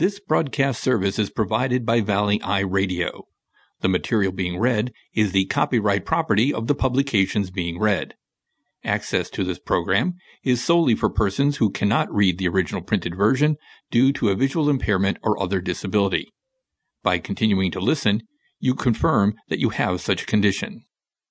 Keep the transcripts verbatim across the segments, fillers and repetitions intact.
This broadcast service is provided by Valley Eye Radio. The material being read is the copyright property of the publications being read. Access to this program is solely for persons who cannot read the original printed version due to a visual impairment or other disability. By continuing to listen, you confirm that you have such a condition.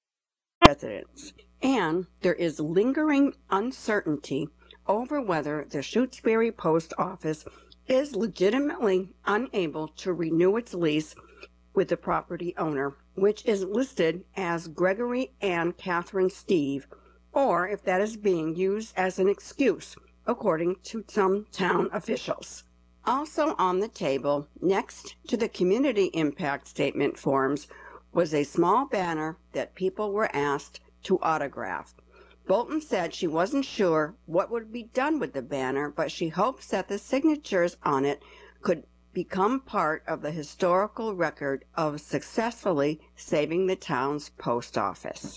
Residents. And there is lingering uncertainty over whether the Shutesbury Post Office is legitimately unable to renew its lease with the property owner, which is listed as Gregory and Catherine Steve, or if that is being used as an excuse, according to some town officials. Also on the table, next to the community impact statement forms, was a small banner that people were asked to autograph. Bolton said she wasn't sure what would be done with the banner, but she hopes that the signatures on it could become part of the historical record of successfully saving the town's post office.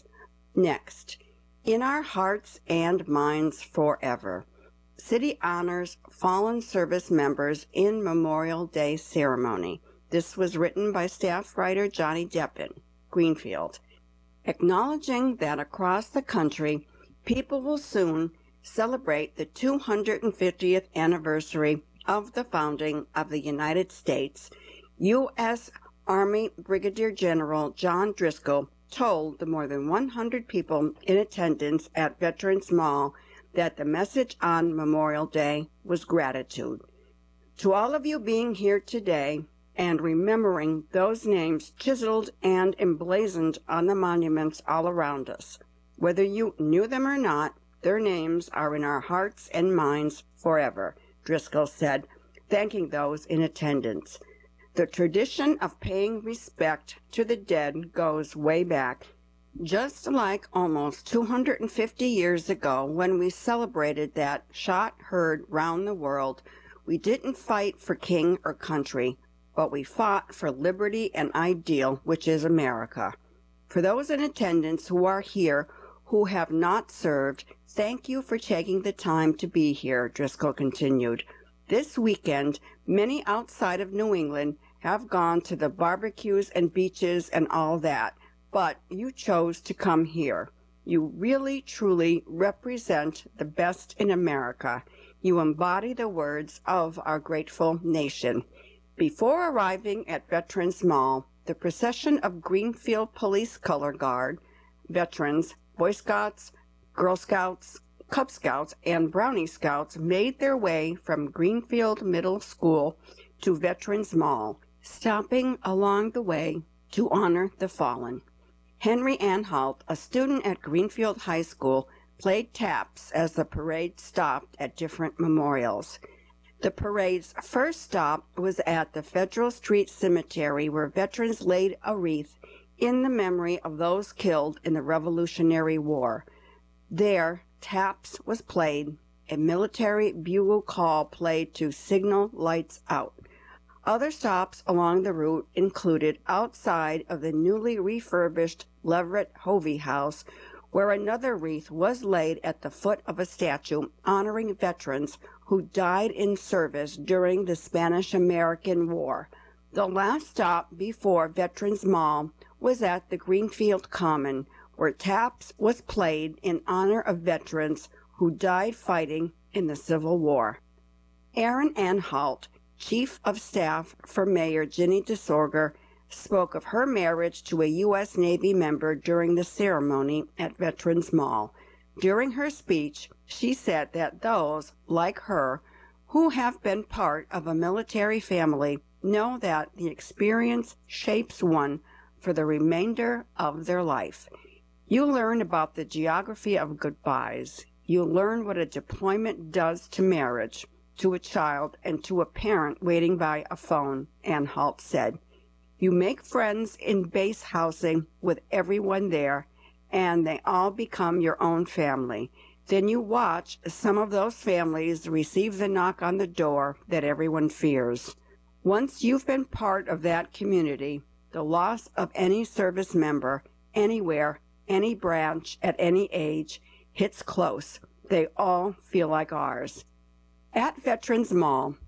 Next, in our hearts and minds forever, City honors fallen service members in Memorial Day ceremony. This was written by staff writer Johnny Deppin, Greenfield. Acknowledging that across the country, people will soon celebrate the two hundred fiftieth anniversary of the founding of the United States, U S Army Brigadier General John Driscoll told the more than one hundred people in attendance at Veterans Mall that the message on Memorial Day was gratitude. To all of you being here today and remembering those names chiseled and emblazoned on the monuments all around us, whether you knew them or not, their names are in our hearts and minds forever, Driscoll said, thanking those in attendance. The tradition of paying respect to the dead goes way back. Just like almost two hundred fifty years ago when we celebrated that shot heard round the world, we didn't fight for king or country, but we fought for liberty and ideal, which is America. For those in attendance who are here who have not served, thank you for taking the time to be here, Driscoll continued. This weekend, many outside of New England have gone to the barbecues and beaches and all that, but you chose to come here. You really, truly represent the best in America. You embody the words of our grateful nation. Before arriving at Veterans Mall, the procession of Greenfield Police Color Guard, veterans, Boy Scouts, Girl Scouts, Cub Scouts, and Brownie Scouts made their way from Greenfield Middle School to Veterans Mall, stopping along the way to honor the fallen. Henry Anhalt, a student at Greenfield High School, played taps as the parade stopped at different memorials. The parade's first stop was at the Federal Street Cemetery, where veterans laid a wreath in the memory of those killed in the Revolutionary War. There, taps was played, a military bugle call played to signal lights out. Other stops along the route included outside of the newly refurbished Leverett Hovey House, where another wreath was laid at the foot of a statue honoring veterans who died in service during the Spanish-American War. The last stop before Veterans Mall was at the Greenfield Common, where taps was played in honor of veterans who died fighting in the Civil War. Aaron Anhalt, Chief of Staff for Mayor Ginny DeSorger, spoke of her marriage to a U S Navy member during the ceremony at Veterans Mall. During her speech, she said that those, like her, who have been part of a military family know that the experience shapes one for the remainder of their life. You learn about the geography of goodbyes. You learn what a deployment does to marriage, to a child, and to a parent waiting by a phone, Anhalt said. You make friends in base housing with everyone there, and they all become your own family. Then you watch some of those families receive the knock on the door that everyone fears. Once you've been part of that community, the loss of any service member, anywhere, any branch, at any age, hits close. They all feel like ours. At Veterans Mall,